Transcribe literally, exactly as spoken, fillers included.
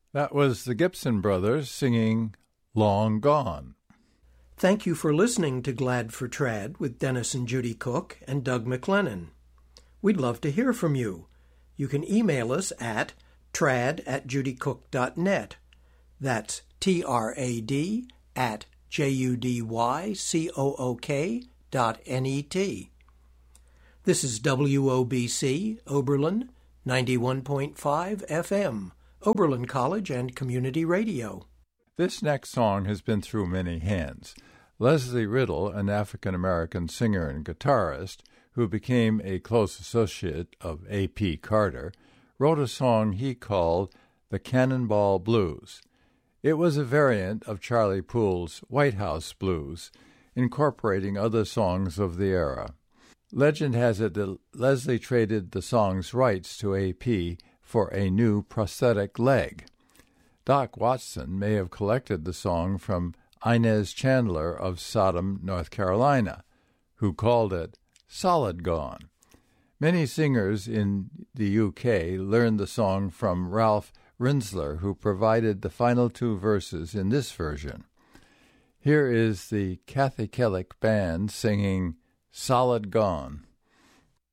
That was the Gibson Brothers singing Long Gone. Thank you for listening to Glad for Trad with Dennis and Judy Cook and Doug McLennan. We'd love to hear from you. You can email us at trad at judycook dot net. That's T R A D at J U D Y C O O K dot N E T. This is W O B C, Oberlin, ninety-one point five F M, Oberlin College and Community Radio. This next song has been through many hands. Leslie Riddle, an African-American singer and guitarist who became a close associate of A P Carter, wrote a song he called the Cannonball Blues. It was a variant of Charlie Poole's White House Blues, incorporating other songs of the era. Legend has it that Leslie traded the song's rights to A P for a new prosthetic leg. Doc Watson may have collected the song from Inez Chandler of Sodom, North Carolina, who called it Solid Gone. Many singers in the U K learned the song from Ralph Rinsler, who provided the final two verses in this version. Here is the Kathy Kellick Band singing Solid Gone.